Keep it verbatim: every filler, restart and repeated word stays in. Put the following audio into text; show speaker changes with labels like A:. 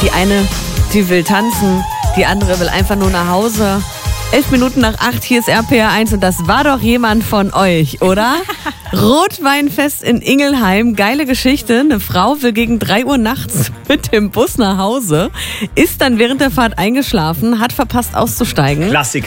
A: Die eine, die will tanzen, die andere will einfach nur nach Hause. Elf Minuten nach acht, hier ist R P R eins und das war doch jemand von euch, oder? Rotweinfest in Ingelheim, geile Geschichte. Eine Frau will gegen drei Uhr nachts mit dem Bus nach Hause, ist dann während der Fahrt eingeschlafen, hat verpasst auszusteigen.
B: Klassiker.